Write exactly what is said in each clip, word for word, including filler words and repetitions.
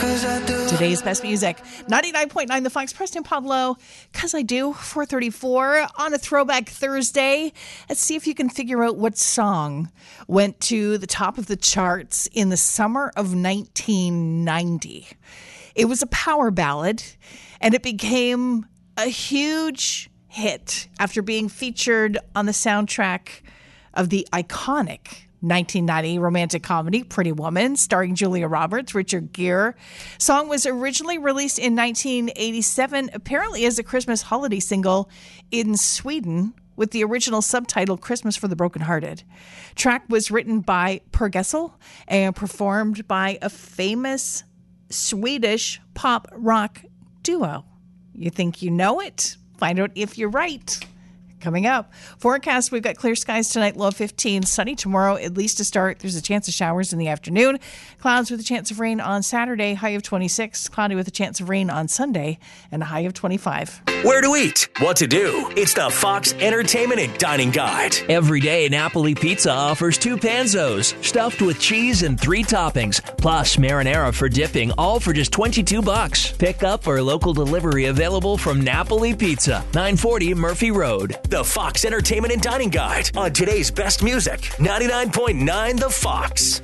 Today's best music, ninety-nine point nine The Fox, Preston Pablo, Cause I Do, four thirty-four on a Throwback Thursday. Let's see if you can figure out what song went to the top of the charts in the summer of nineteen ninety. It was a power ballad, and it became a huge hit after being featured on the soundtrack of the iconic nineteen ninety romantic comedy Pretty Woman, starring Julia Roberts, Richard Gere. Song was originally released in nineteen eighty-seven, apparently as a Christmas holiday single in Sweden, with the original subtitle Christmas for the Brokenhearted. Track was written by Per Gessle and performed by a famous Swedish pop rock duo. You think you know it? Find out if you're right. Coming up, forecast, we've got clear skies tonight, low of fifteen, sunny tomorrow, at least to start. There's a chance of showers in the afternoon. Clouds with a chance of rain on Saturday, high of twenty-six. Cloudy with a chance of rain on Sunday, and a high of twenty-five. Where to eat, what to do. It's the Fox Entertainment and Dining Guide. Every day, Napoli Pizza offers two panzos, stuffed with cheese and three toppings, plus marinara for dipping, all for just twenty-two bucks. Pick up or local delivery available from Napoli Pizza, nine forty Murphy Road. The Fox Entertainment and Dining Guide on today's best music, ninety-nine point nine The Fox.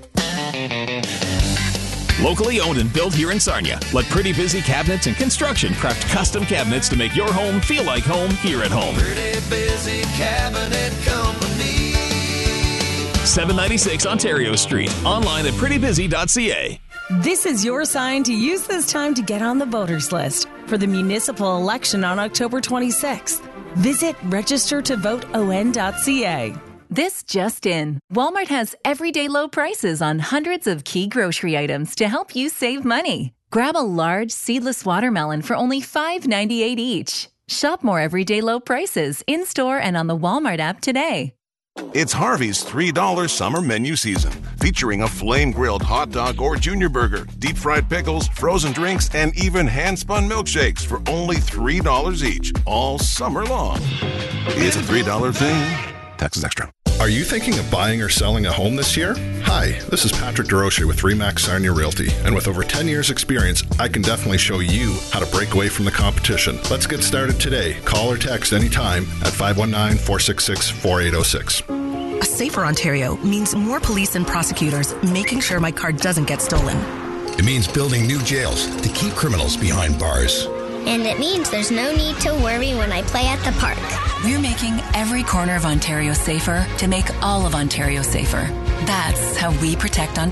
Locally owned and built here in Sarnia. Let Pretty Busy Cabinets and Construction craft custom cabinets to make your home feel like home here at home. Pretty Busy Cabinet Company. seven ninety-six Ontario Street. Online at pretty busy dot c a. This is your sign to use this time to get on the voters list for the municipal election on October twenty-sixth. Visit register to vote o n dot c a. This just in. Walmart has everyday low prices on hundreds of key grocery items to help you save money. Grab a large seedless watermelon for only five ninety-eight each. Shop more everyday low prices in-store and on the Walmart app today. It's Harvey's three dollar summer menu season, featuring a flame-grilled hot dog or junior burger, deep-fried pickles, frozen drinks, and even hand-spun milkshakes for only three dollars each, all summer long. It's a three dollar thing. Taxes extra. Are you thinking of buying or selling a home this year? Hi, this is Patrick DeRoche with Remax Sarnia Realty, and with over ten years experience, I can definitely show you how to break away from the competition. Let's get started today. Call or text anytime at five one nine, four six six, four eight zero six. A safer Ontario means more police and prosecutors making sure my car doesn't get stolen. It means building new jails to keep criminals behind bars. And it means there's no need to worry when I play at the park. We're making every corner of Ontario safer to make all of Ontario safer. That's how we protect Ontario.